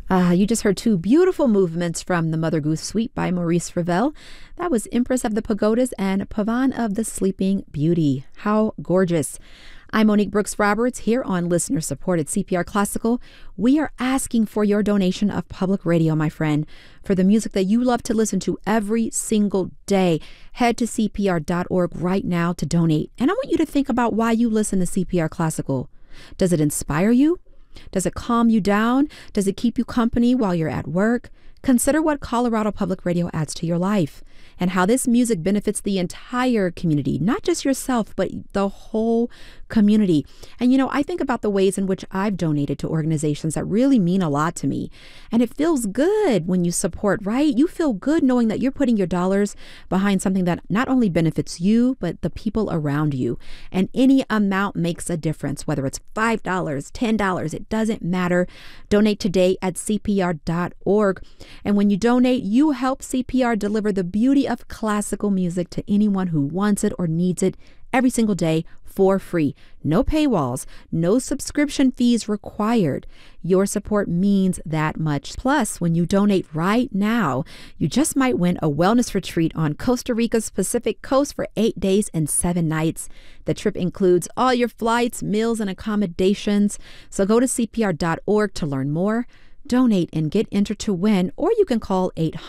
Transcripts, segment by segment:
You just heard two beautiful movements from the Mother Goose Suite by Maurice Ravel. That was Empress of the Pagodas and Pavan of the Sleeping Beauty. How gorgeous. I'm Monique Brooks Roberts here on listener supported CPR Classical. We are asking for your donation of public radio, my friend, for the music that you love to listen to every single day. Head to CPR.org right now to donate. And I want you to think about why you listen to CPR Classical. Does it inspire you? Does it calm you down? Does it keep you company while you're at work? Consider what Colorado Public Radio adds to your life and how this music benefits the entire community, not just yourself, but the whole community. And, I think about the ways in which I've donated to organizations that really mean a lot to me. And it feels good when you support, right? You feel good knowing that you're putting your dollars behind something that not only benefits you, but the people around you. And any amount makes a difference, whether it's $5, $10, it doesn't matter. Donate today at CPR.org. And when you donate, you help CPR deliver the beauty of classical music to anyone who wants it or needs it every single day for free. No paywalls, no subscription fees required. Your support means that much. Plus, when you donate right now, you just might win a wellness retreat on Costa Rica's Pacific Coast for 8 days and 7 nights. The trip includes all your flights, meals, and accommodations. So go to CPR.org to learn more. Donate and get entered to win, or you can call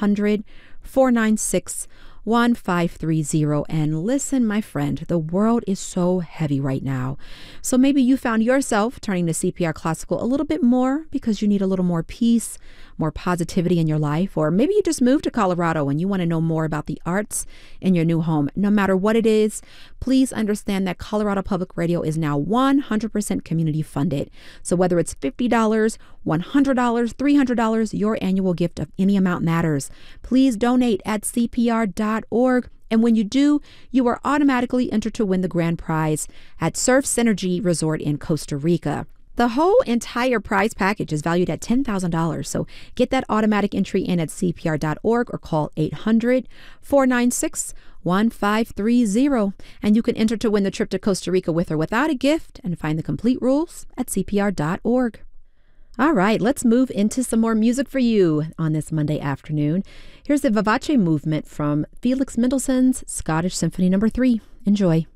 800-496-1530. And listen, my friend, the world is so heavy right now. So maybe you found yourself turning to CPR Classical a little bit more because you need a little more peace, more positivity in your life, or maybe you just moved to Colorado and you want to know more about the arts in your new home. No matter what it is, please understand that Colorado Public Radio is now 100% community funded. So whether it's $50, $100, $300, your annual gift of any amount matters. Please donate at CPR.org. And when you do, you are automatically entered to win the grand prize at Surf Synergy Resort in Costa Rica. The whole entire prize package is valued at $10,000. So get that automatic entry in at CPR.org or call 800-496-1530. And you can enter to win the trip to Costa Rica with or without a gift and find the complete rules at CPR.org. All right, let's move into some more music for you on this Monday afternoon. Here's the Vivace movement from Felix Mendelssohn's Scottish Symphony No. 3. Enjoy.